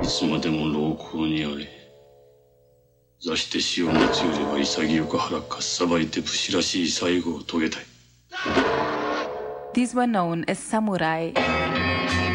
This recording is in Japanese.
いつまでも老公にあれ。座して死を待ちうれば潔く腹かっさばいて武士らしい最後を遂げたい。 These were known as samurai.